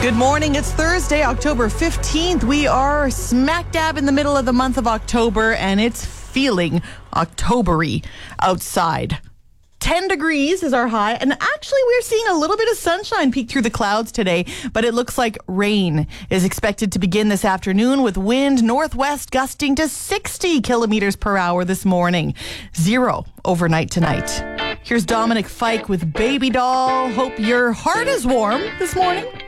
Good morning. It's Thursday, October 15th. We are smack dab in the middle of the month of October, and it's feeling October-y outside. 10 degrees is our high, and actually we're seeing a little bit of sunshine peek through the clouds today, but it looks like rain is expected to begin this afternoon with wind northwest gusting to 60 kilometers per hour this morning. 0 overnight tonight. Here's Dominic Fike with Baby Doll. Hope your heart is warm this morning.